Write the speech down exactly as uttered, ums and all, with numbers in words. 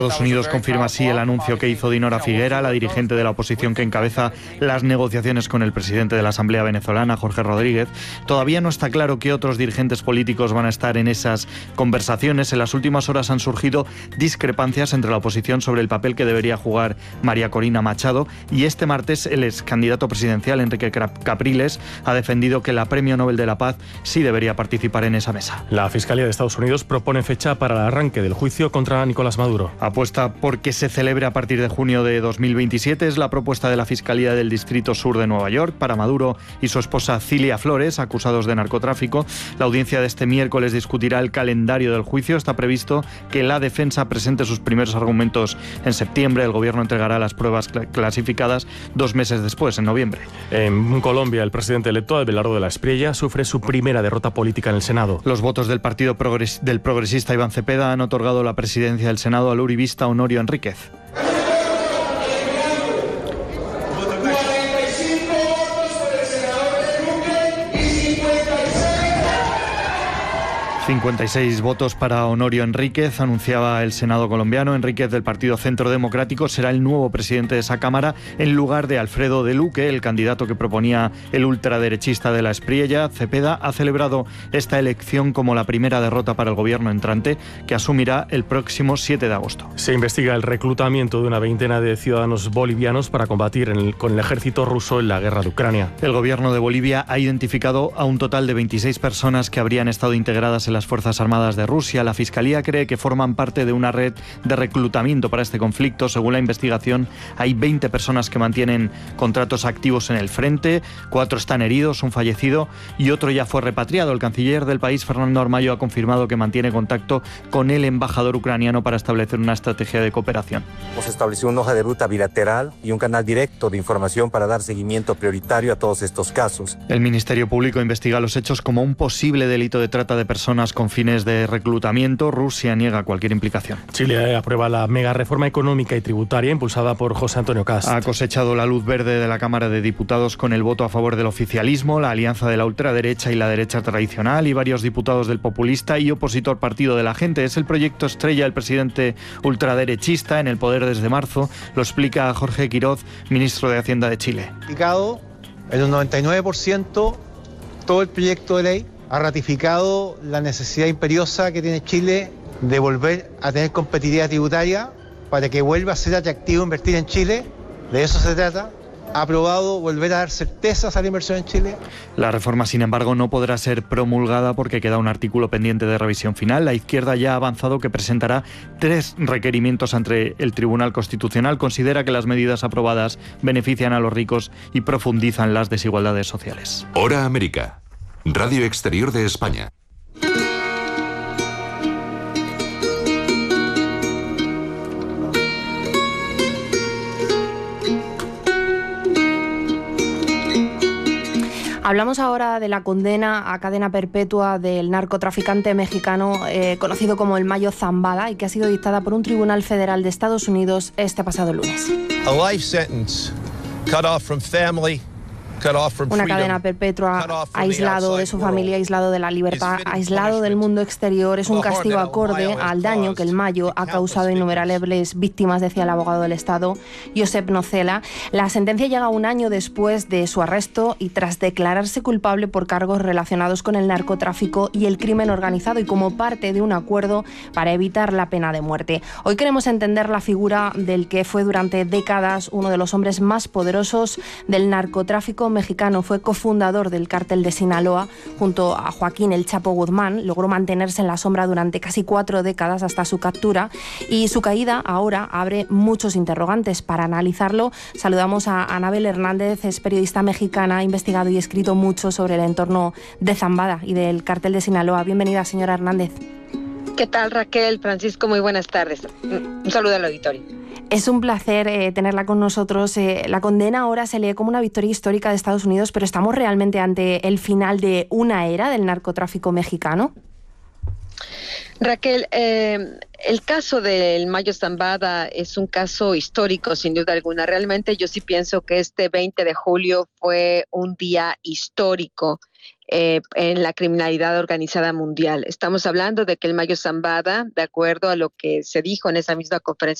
Estados Unidos confirma así el anuncio que hizo Dinora Figuera, la dirigente de la oposición que encabeza las negociaciones con el presidente de la Asamblea venezolana, Jorge Rodríguez. Todavía no está claro qué otros dirigentes políticos van a estar en esas conversaciones. En las últimas horas han surgido discrepancias entre la oposición sobre el papel que debería jugar María Corina Machado, y este martes el ex candidato presidencial, Enrique Capriles, ha defendido que la Premio Nobel de la Paz sí debería participar en esa mesa. La Fiscalía de Estados Unidos propone fecha para el arranque del juicio contra Nicolás Maduro. Apuesta porque se celebre a partir de junio de dos mil veintisiete. Es la propuesta de la Fiscalía del Distrito Sur de Nueva York para Maduro y su esposa Cilia Flores, acusados de narcotráfico. La audiencia de este miércoles discutirá el calendario del juicio. Está previsto que la defensa presente sus primeros argumentos en septiembre. El gobierno entregará las pruebas clasificadas dos meses después, en noviembre. En Colombia, el presidente electo, Abelardo de la Espriella, sufre su primera derrota política en el Senado. Los votos del partido progres- del progresista Iván Cepeda han otorgado la presidencia del Senado al uribista Honorio Enríquez. cincuenta y seis votos para Honorio Enríquez, anunciaba el Senado colombiano. Enríquez, del Partido Centro Democrático, será el nuevo presidente de esa Cámara en lugar de Alfredo de Luque, el candidato que proponía el ultraderechista de la Espriella. Cepeda ha celebrado esta elección como la primera derrota para el gobierno entrante, que asumirá el próximo siete de agosto. Se investiga el reclutamiento de una veintena de ciudadanos bolivianos para combatir en el, con el ejército ruso en la guerra de Ucrania. El gobierno de Bolivia ha identificado a un total de veintiséis personas que habrían estado integradas en las Fuerzas Armadas de Rusia. La Fiscalía cree que forman parte de una red de reclutamiento para este conflicto. Según la investigación, hay veinte personas que mantienen contratos activos en el frente, cuatro están heridos, un fallecido y otro ya fue repatriado. El canciller del país, Fernando Armayo, ha confirmado que mantiene contacto con el embajador ucraniano para establecer una estrategia de cooperación. Hemos establecido una hoja de ruta bilateral y un canal directo de información para dar seguimiento prioritario a todos estos casos. El Ministerio Público investiga los hechos como un posible delito de trata de personas con fines de reclutamiento. Rusia niega cualquier implicación. Chile aprueba la mega reforma económica y tributaria impulsada por José Antonio Cast. Ha cosechado la luz verde de la Cámara de Diputados con el voto a favor del oficialismo, la alianza de la ultraderecha y la derecha tradicional, y varios diputados del populista y opositor Partido de la Gente. Es el proyecto estrella del presidente ultraderechista en el poder desde marzo. Lo explica Jorge Quiroz, ministro de Hacienda de Chile. En un noventa y nueve por ciento todo el proyecto de ley ha ratificado la necesidad imperiosa que tiene Chile de volver a tener competitividad tributaria para que vuelva a ser atractivo invertir en Chile. De eso se trata. Ha aprobado volver a dar certezas a la inversión en Chile. La reforma, sin embargo, no podrá ser promulgada porque queda un artículo pendiente de revisión final. La izquierda ya ha avanzado que presentará tres requerimientos ante el Tribunal Constitucional. Considera que las medidas aprobadas benefician a los ricos y profundizan las desigualdades sociales. Hora América. Radio Exterior de España. Hablamos ahora de la condena a cadena perpetua del narcotraficante mexicano eh, conocido como el Mayo Zambada, y que ha sido dictada por un tribunal federal de Estados Unidos este pasado lunes. A life sentence cut off from family. Una cadena perpetua, aislado de su familia, aislado de la libertad, aislado del mundo exterior. Es un castigo acorde al daño que el Mayo ha causado a innumerables víctimas, decía el abogado del Estado, Josep Nocela. La sentencia llega un año después de su arresto y tras declararse culpable por cargos relacionados con el narcotráfico y el crimen organizado, y como parte de un acuerdo para evitar la pena de muerte. Hoy queremos entender la figura del que fue durante décadas uno de los hombres más poderosos del narcotráfico mexicano. Fue cofundador del cártel de Sinaloa junto a Joaquín El Chapo Guzmán. Logró mantenerse en la sombra durante casi cuatro décadas hasta su captura, y su caída ahora abre muchos interrogantes. Para analizarlo, saludamos a Anabel Hernández. Es periodista mexicana, ha investigado y escrito mucho sobre el entorno de Zambada y del cártel de Sinaloa. Bienvenida, señora Hernández. ¿Qué tal, Raquel? Francisco, muy buenas tardes. Un saludo al auditorio. Es un placer eh, tenerla con nosotros. Eh, la condena ahora se lee como una victoria histórica de Estados Unidos, pero ¿estamos realmente ante el final de una era del narcotráfico mexicano? Raquel, eh, el caso del Mayo Zambada es un caso histórico, sin duda alguna. Realmente yo sí pienso que este veinte de julio fue un día histórico eh, en la criminalidad organizada mundial. Estamos hablando de que el Mayo Zambada, de acuerdo a lo que se dijo en esa misma conferencia